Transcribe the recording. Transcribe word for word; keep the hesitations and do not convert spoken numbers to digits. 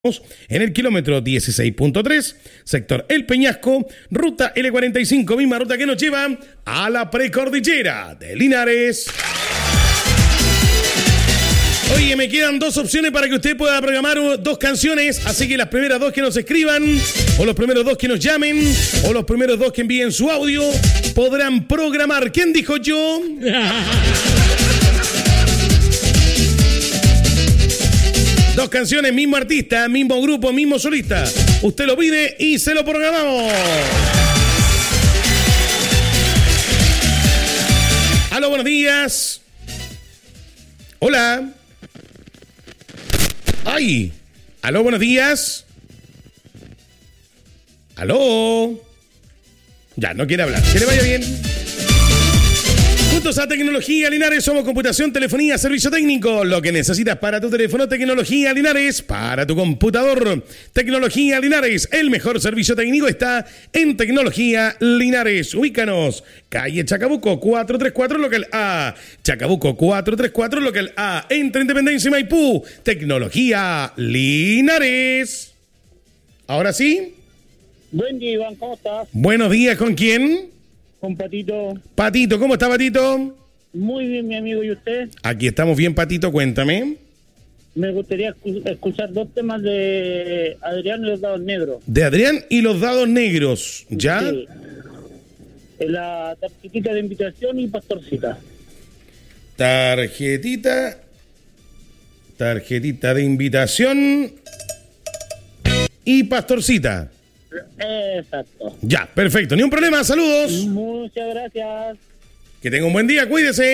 en el kilómetro dieciséis punto tres, sector El Peñasco, ruta L cuarenta y cinco, misma ruta que nos lleva a la precordillera de Linares. Oye, me quedan dos opciones para que usted pueda programar dos canciones, así que las primeras dos que nos escriban, o los primeros dos que nos llamen, o los primeros dos que envíen su audio, podrán programar. ¿Quién dijo yo? Dos canciones, mismo artista, mismo grupo, mismo solista. Usted lo pide y se lo programamos. Aló, buenos días. Hola. ¡Ay! Aló, buenos días. Aló. Ya, no quiere hablar. Que le vaya bien. Juntos a Tecnología Linares, somos computación, telefonía, servicio técnico. Lo que necesitas para tu teléfono, Tecnología Linares, para tu computador. Tecnología Linares, el mejor servicio técnico está en Tecnología Linares. Ubícanos, calle Chacabuco, cuatrocientos treinta y cuatro, local A. Chacabuco, cuatrocientos treinta y cuatro, local A. Entre Independencia y Maipú. Tecnología Linares. Ahora sí. Buen día, Iván, ¿cómo estás? Buenos días, ¿con quién? Con Patito. Patito, ¿cómo está, Patito? Muy bien, mi amigo, ¿y usted? Aquí estamos bien, Patito, cuéntame. Me gustaría escu- escuchar dos temas de Adrián y los Dados Negros. De Adrián y los Dados Negros, ¿ya? Sí. La tarjetita de invitación y Pastorcita. Tarjetita, tarjetita de invitación y Pastorcita. Exacto. Ya, perfecto, ni un problema, saludos. Muchas gracias. Que tenga un buen día, cuídese.